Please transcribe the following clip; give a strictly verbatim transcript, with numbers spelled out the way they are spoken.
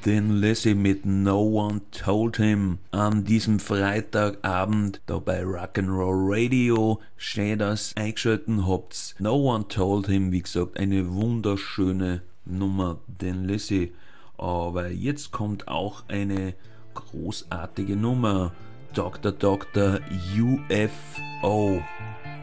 Thin Lizzy mit No One Told Him an diesem Freitagabend da bei Rock'n'Roll Radio. Schön, dass ihr eingeschalten habt. No One Told Him, wie gesagt, eine wunderschöne Nummer, Thin Lizzy. Aber jetzt kommt auch eine großartige Nummer, Doktor Doktor U F O.